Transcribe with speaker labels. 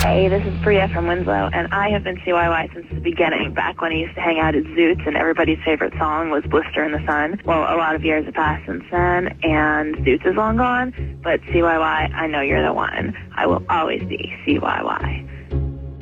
Speaker 1: Hey, this is Bria from Winslow, and I have been CYY since the beginning, back when I used to hang out at Zoots and everybody's favorite song was Blister in the Sun. Well, a lot of years have passed since then, and Zoots is long gone, but CYY, I know you're the one. I will always be CYY.